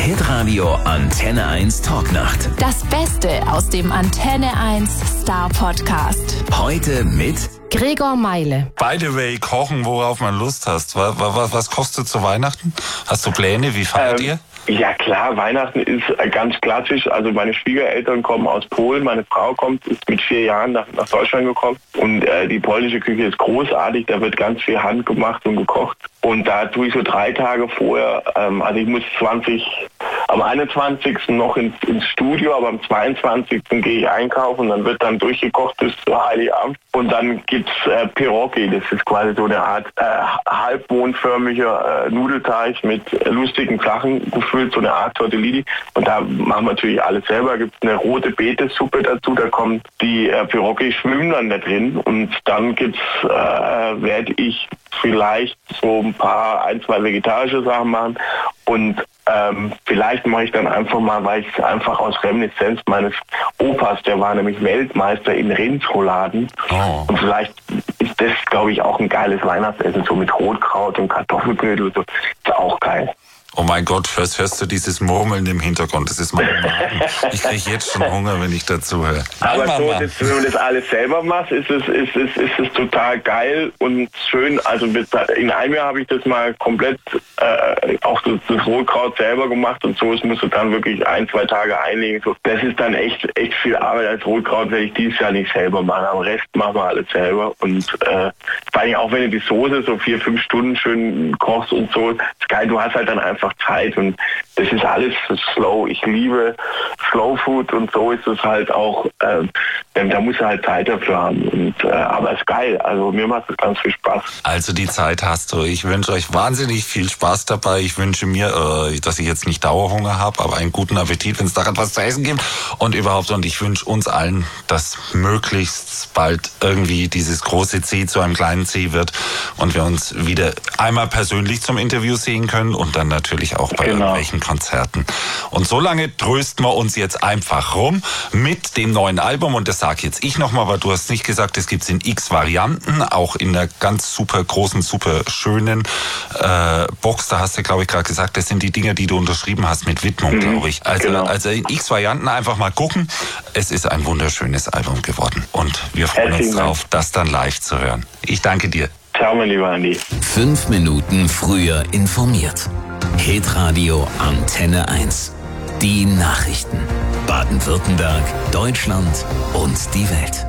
Hitradio Antenne 1 Talknacht. Das Beste aus dem Antenne 1 Star Podcast. Heute mit Gregor Meile. By the way, kochen, worauf man Lust hast. Was kochst du zu Weihnachten? Hast du Pläne? Wie feiert ihr? Ja klar, Weihnachten ist ganz klassisch. Also meine Schwiegereltern kommen aus Polen, meine Frau ist mit 4 Jahren nach Deutschland gekommen. Und die polnische Küche ist großartig, da wird ganz viel handgemacht und gekocht. Und da tue ich so 3 Tage vorher, also ich muss am 21. noch ins Studio, aber am 22. gehe ich einkaufen, dann wird dann durchgekocht bis zu Heiligabend. Und dann gibt's Pierogi, das ist quasi so eine Art halbmondförmiger Nudelteig mit lustigen Sachen gefüllt, so eine Art Tortellini. Und da machen wir natürlich alles selber. Gibt's eine rote Betesuppe dazu, da kommen die Pierogi schwimmen dann da drin. Und dann werde ich vielleicht so ein, 2 vegetarische Sachen machen und vielleicht mache ich dann einfach mal, weil ich einfach aus Reminiszenz meines Opas, der war nämlich Weltmeister in Rindsrouladen. Oh. Und vielleicht ist das, glaube ich, auch ein geiles Weihnachtsessen, so mit Rotkraut und Kartoffelknödel, so. Ist auch geil. Oh mein Gott, hörst du dieses Murmeln im Hintergrund? Das ist mein Magen. Ich kriege jetzt schon Hunger, wenn ich dazu höre. Aber so, wenn man das alles selber macht, ist es total geil und schön. Also in einem Jahr habe ich das mal komplett auch das Rotkraut selber gemacht und so. Es musst du dann wirklich 1, 2 Tage einlegen. So. Das ist dann echt viel Arbeit. Als Rotkraut werde ich dieses Jahr nicht selber machen. Am Rest machen wir alles selber. Und vor allem auch wenn du die Soße so 4, 5 Stunden schön kochst und so, ist geil. Du hast halt dann einfach Zeit und das ist alles slow. Ich liebe Slow Food und so ist es halt auch, da muss er halt Zeit dafür haben. Und, aber es ist geil, also mir macht es ganz viel Spaß. Also die Zeit hast du. Ich wünsche euch wahnsinnig viel Spaß dabei. Ich wünsche mir, dass ich jetzt nicht Dauerhunger habe, aber einen guten Appetit, wenn es daran was zu essen gibt und überhaupt. Und ich wünsche uns allen, dass möglichst bald irgendwie dieses große C zu einem kleinen C wird und wir uns wieder einmal persönlich zum Interview sehen können und dann natürlich auch bei irgendwelchen Konzerten. Und so lange trösten wir uns jetzt einfach rum mit dem neuen Album. Und das sage jetzt ich nochmal, weil du hast nicht gesagt, es gibt es in x Varianten, auch in einer ganz super großen, super schönen Box. Da hast du, glaube ich, gerade gesagt, das sind die Dinger, die du unterschrieben hast mit Widmung, glaube ich. Also in x Varianten einfach mal gucken. Es ist ein wunderschönes Album geworden. Und wir freuen uns drauf, das dann live zu hören. Ich danke dir. Ciao, mein lieber Andi. 5 Minuten früher informiert. Hitradio Antenne 1. Die Nachrichten. Baden-Württemberg, Deutschland und die Welt.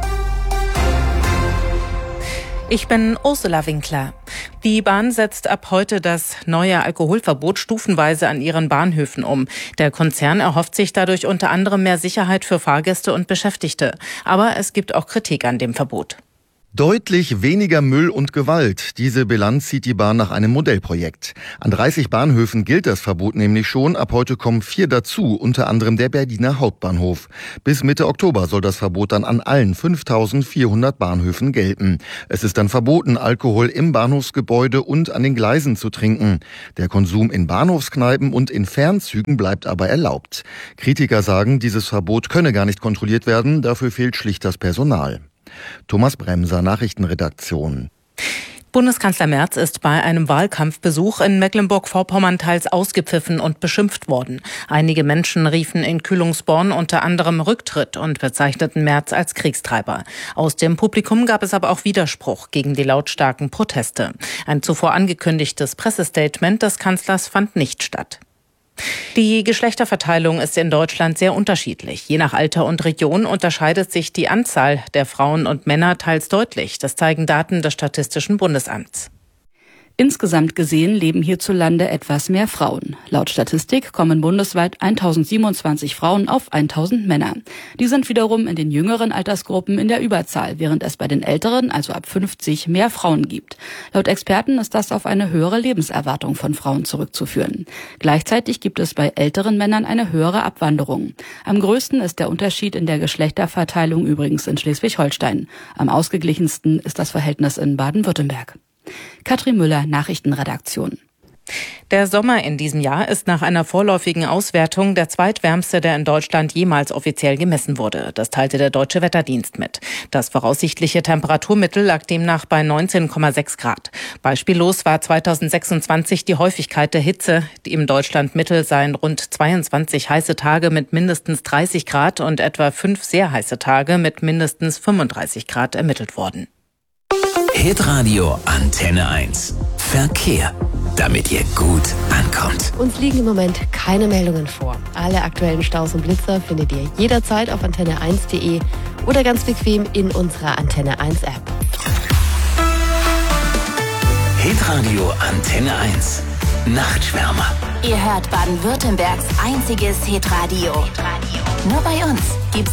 Ich bin Ursula Winkler. Die Bahn setzt ab heute das neue Alkoholverbot stufenweise an ihren Bahnhöfen um. Der Konzern erhofft sich dadurch unter anderem mehr Sicherheit für Fahrgäste und Beschäftigte. Aber es gibt auch Kritik an dem Verbot. Deutlich weniger Müll und Gewalt. Diese Bilanz zieht die Bahn nach einem Modellprojekt. An 30 Bahnhöfen gilt das Verbot nämlich schon. Ab heute kommen 4 dazu, unter anderem der Berliner Hauptbahnhof. Bis Mitte Oktober soll das Verbot dann an allen 5.400 Bahnhöfen gelten. Es ist dann verboten, Alkohol im Bahnhofsgebäude und an den Gleisen zu trinken. Der Konsum in Bahnhofskneipen und in Fernzügen bleibt aber erlaubt. Kritiker sagen, dieses Verbot könne gar nicht kontrolliert werden. Dafür fehlt schlicht das Personal. Thomas Bremser, Nachrichtenredaktion. Bundeskanzler Merz ist bei einem Wahlkampfbesuch in Mecklenburg-Vorpommern teils ausgepfiffen und beschimpft worden. Einige Menschen riefen in Kühlungsborn unter anderem Rücktritt und bezeichneten Merz als Kriegstreiber. Aus dem Publikum gab es aber auch Widerspruch gegen die lautstarken Proteste. Ein zuvor angekündigtes Pressestatement des Kanzlers fand nicht statt. Die Geschlechterverteilung ist in Deutschland sehr unterschiedlich. Je nach Alter und Region unterscheidet sich die Anzahl der Frauen und Männer teils deutlich. Das zeigen Daten des Statistischen Bundesamts. Insgesamt gesehen leben hierzulande etwas mehr Frauen. Laut Statistik kommen bundesweit 1027 Frauen auf 1000 Männer. Die sind wiederum in den jüngeren Altersgruppen in der Überzahl, während es bei den älteren, also ab 50, mehr Frauen gibt. Laut Experten ist das auf eine höhere Lebenserwartung von Frauen zurückzuführen. Gleichzeitig gibt es bei älteren Männern eine höhere Abwanderung. Am größten ist der Unterschied in der Geschlechterverteilung übrigens in Schleswig-Holstein. Am ausgeglichensten ist das Verhältnis in Baden-Württemberg. Katrin Müller, Nachrichtenredaktion. Der Sommer in diesem Jahr ist nach einer vorläufigen Auswertung der zweitwärmste, der in Deutschland jemals offiziell gemessen wurde. Das teilte der Deutsche Wetterdienst mit. Das voraussichtliche Temperaturmittel lag demnach bei 19,6 Grad. Beispiellos war 2026 die Häufigkeit der Hitze. Die im Deutschlandmittel seien rund 22 heiße Tage mit mindestens 30 Grad und etwa 5 sehr heiße Tage mit mindestens 35 Grad ermittelt worden. Hitradio Antenne 1. Verkehr. Damit ihr gut ankommt. Uns liegen im Moment keine Meldungen vor. Alle aktuellen Staus und Blitzer findet ihr jederzeit auf antenne1.de oder ganz bequem in unserer Antenne 1 App. Hitradio Antenne 1. Nachtschwärmer. Ihr hört Baden-Württembergs einziges Hitradio. Nur bei uns gibt's